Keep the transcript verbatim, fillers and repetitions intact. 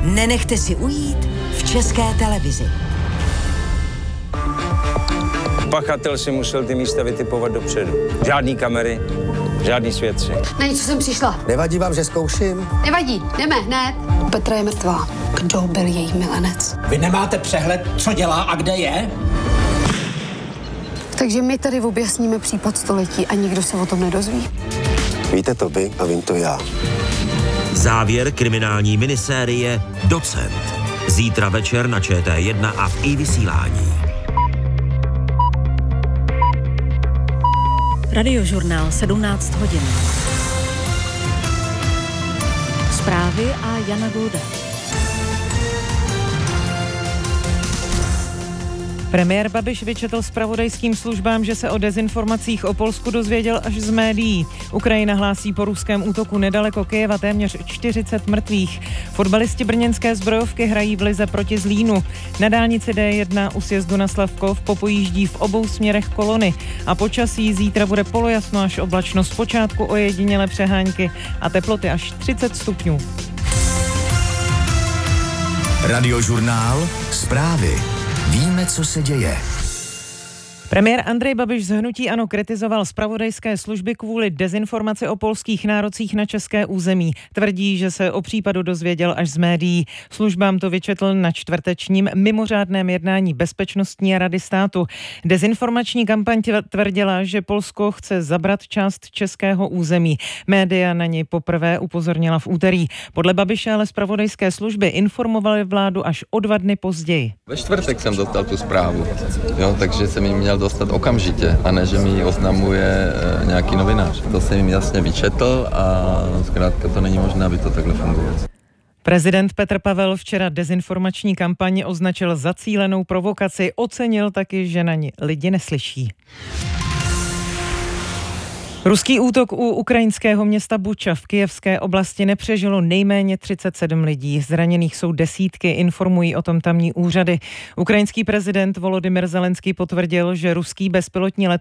nenechte si ujít v České televizi. Pachatel si musel ty místa vytipovat dopředu. Žádný kamery, žádný svědci. Na něco jsem přišla. Nevadí vám, že zkouším? Nevadí, jdeme hned. Petra je mrtvá. Kdo byl její milenec? Vy nemáte přehled, co dělá a kde je? Takže my tady objasníme případ století a nikdo se o tom nedozví. Víte to vy a vím to já. Závěr kriminální minisérie Docent. Zítra večer na Č T jedna a v iVysílání. Radiožurnál sedmnáct hodin. Zprávy a Jana Golda. Premiér Babiš vyčetl zpravodajským službám, že se o dezinformacích o Polsku dozvěděl až z médií. Ukrajina hlásí po ruském útoku nedaleko Kyjeva téměř čtyřicet mrtvých. Fotbalisti brněnské zbrojovky hrají v lize proti Zlínu. Na dálnici D jedna u sjezdu na Slavkov popojíždí v obou směrech kolony. A počasí zítra bude polojasno až oblačno, zpočátku ojedinělé přehánky a teploty až třicet stupňů. Radiožurnál Zprávy. Víme, co se děje. Premiér Andrej Babiš z hnutí ANO kritizoval zpravodajské služby kvůli dezinformaci o polských nárocích na české území. Tvrdí, že se o případu dozvěděl až z médií. Službám to vyčetl na čtvrtečním mimořádném jednání Bezpečnostní rady státu. Dezinformační kampaň tvrdila, že Polsko chce zabrat část českého území. Média na něj poprvé upozornila v úterý. Podle Babiše ale zpravodajské služby informovaly vládu až o dva dny později. Ve čtvrtek jsem dostal tu zprávu, jo, takže jsem jim měl dostat okamžitě, a ne, že mi oznamuje e, nějaký novinář. To jsem jim jasně vyčetl a zkrátka to není možné, aby to takhle fungovalo. Prezident Petr Pavel včera dezinformační kampaň označil za cílenou provokaci, ocenil taky, že na ní lidi neslyší. Ruský útok u ukrajinského města Buča v kyjevské oblasti nepřežilo nejméně třicet sedm lidí. Zraněných jsou desítky, informují o tom tamní úřady. Ukrajinský prezident Volodymyr Zelenský potvrdil, že ruský bezpilotní let